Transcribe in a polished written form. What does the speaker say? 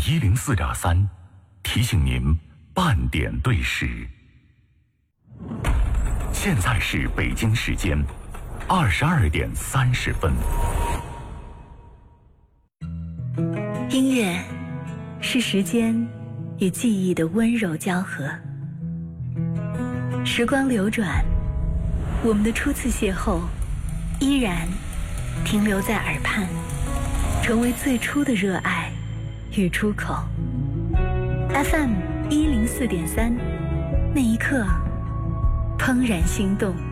104.3提醒您半点对时。现在是北京时间22点30分。 音乐是时间与记忆的温柔交合，时光流转，我们的初次邂逅依然停留在耳畔，成为最初的热爱与出口。FM 104.3，那一刻怦然心动。